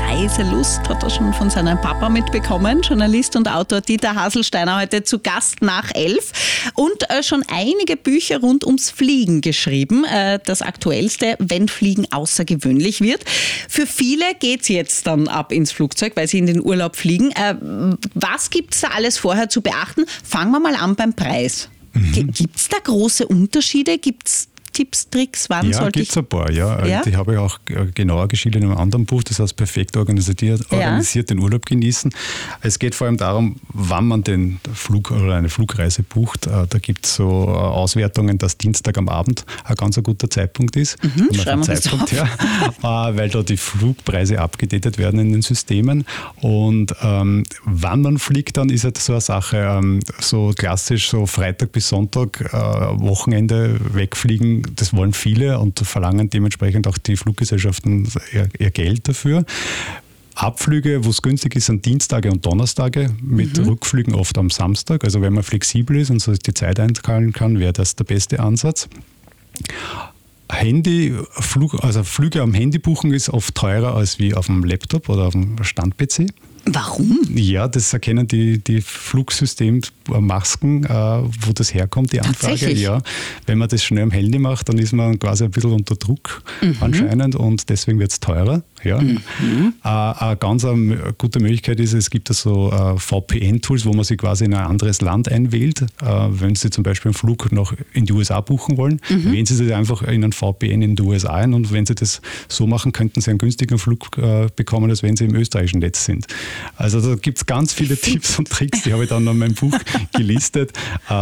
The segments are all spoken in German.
Reiselust hat er schon von seinem Papa mitbekommen. Journalist und Autor Dieter Haselsteiner heute zu Gast nach 11 und schon einige Bücher rund ums Fliegen geschrieben. Das aktuellste, wenn Fliegen außergewöhnlich wird. Für viele geht's jetzt dann ab ins Flugzeug, weil sie in den Urlaub fliegen. Was gibt's da alles vorher zu beachten? Fangen wir mal an beim Preis. Gibt's da große Unterschiede? Gibt's Tipps, Tricks, wann sollte ich... Ja, gibt es ein paar, ja. Die habe ich auch genauer geschildert in einem anderen Buch, das heißt perfekt organisiert den Urlaub genießen. Es geht vor allem darum, wann man den Flug oder eine Flugreise bucht. Da gibt es so Auswertungen, dass Dienstag am Abend ein ganz guter Zeitpunkt ist. Schreiben wir das auf. Weil da die Flugpreise abgedatet werden in den Systemen. Und wann man fliegt, dann ist halt so eine Sache, so klassisch so Freitag bis Sonntag, Wochenende wegfliegen. Das wollen viele und verlangen dementsprechend auch die Fluggesellschaften ihr Geld dafür. Abflüge, wo es günstig ist, sind Dienstage und Donnerstage, mit Rückflügen oft am Samstag. Also wenn man flexibel ist und so die Zeit einteilen kann, wäre das der beste Ansatz. Flüge am Handy buchen ist oft teurer als wie auf dem Laptop oder auf dem Stand-PC. Warum? Ja, das erkennen die Flugsystemasken, wo das herkommt, die Anfrage. Tatsächlich? Ja, wenn man das schnell am Handy macht, dann ist man quasi ein bisschen unter Druck anscheinend und deswegen wird es teurer. Ja. Eine ganz gute Möglichkeit ist, es gibt so VPN-Tools, wo man sich quasi in ein anderes Land einwählt. Wenn Sie zum Beispiel einen Flug noch in die USA buchen wollen, wählen Sie sich einfach in einen VPN in die USA ein und wenn Sie das so machen, könnten Sie einen günstigen Flug bekommen, als wenn Sie im österreichischen Netz sind. Also da gibt es ganz viele Tipps und Tricks, die habe ich dann in meinem Buch gelistet.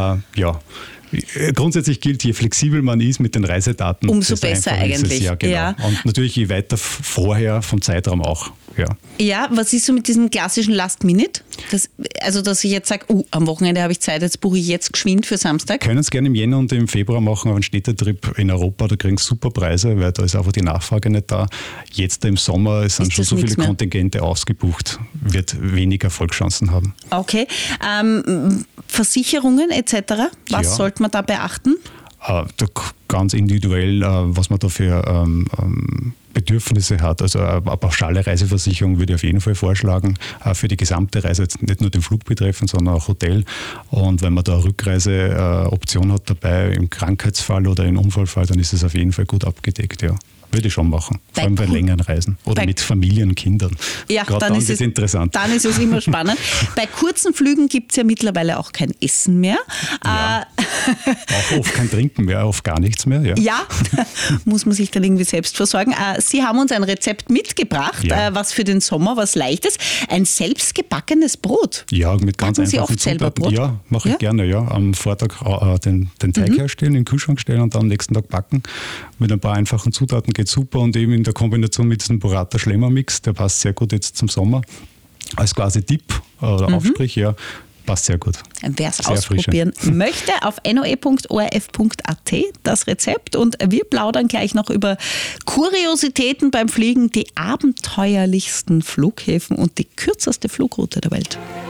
Grundsätzlich gilt, je flexibel man ist mit den Reisedaten, umso besser eigentlich. Ja, genau. Ja. Und natürlich je weiter vorher vom Zeitraum auch. Ja, was ist so mit diesem klassischen Last-Minute? Dass ich jetzt sage, am Wochenende habe ich Zeit, jetzt buche ich jetzt geschwind für Samstag. Können es gerne im Jänner und im Februar machen, aber einen Städtetrip in Europa, da kriegen Sie super Preise, weil da ist einfach die Nachfrage nicht da. Jetzt im Sommer sind schon so viele Kontingente ausgebucht, wird weniger Erfolgschancen haben. Okay. Versicherungen etc., was sollte man da beachten? Ganz individuell, was man da für Bedürfnisse hat. Also eine pauschale Reiseversicherung würde ich auf jeden Fall vorschlagen, für die gesamte Reise, jetzt nicht nur den Flug betreffend, sondern auch Hotel. Und wenn man da eine Rückreiseoption hat dabei, im Krankheitsfall oder im Unfallfall, dann ist es auf jeden Fall gut abgedeckt, ja. Würde ich schon machen, vor allem bei längeren Reisen oder mit Familien, Kindern. Ja, dann ist es interessant. Dann ist es immer spannend. Bei kurzen Flügen gibt es ja mittlerweile auch kein Essen mehr. Ja. Auch oft kein Trinken mehr, oft gar nichts mehr. Ja, muss man sich dann irgendwie selbst versorgen. Sie haben uns ein Rezept mitgebracht, was für den Sommer, was Leichtes. Ein selbstgebackenes Brot. Ja, mit ganz Backen Sie einfachen oft selber Zutaten. Brot? Ja, mache ich gerne. Ja. Am Vortag den Teig herstellen, in den Kühlschrank stellen und dann am nächsten Tag backen. Mit ein paar einfachen Zutaten geht super und eben in der Kombination mit diesem Burrata-Schlemmer-Mix, der passt sehr gut jetzt zum Sommer. Als quasi Tipp oder Aufstrich, passt sehr gut. Wer es ausprobieren möchte, auf noe.orf.at das Rezept und wir plaudern gleich noch über Kuriositäten beim Fliegen, die abenteuerlichsten Flughäfen und die kürzeste Flugroute der Welt.